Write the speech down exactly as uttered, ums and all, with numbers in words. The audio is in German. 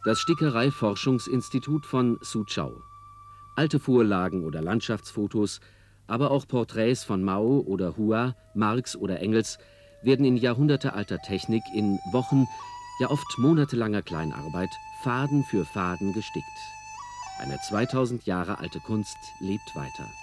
Das Stickerei-Forschungsinstitut von Suzhou. Alte Vorlagen oder Landschaftsfotos, aber auch Porträts von Mao oder Hua, Marx oder Engels werden in jahrhundertealter Technik in Wochen, ja oft monatelanger Kleinarbeit, Faden für Faden gestickt. Eine zweitausend Jahre alte Kunst lebt weiter.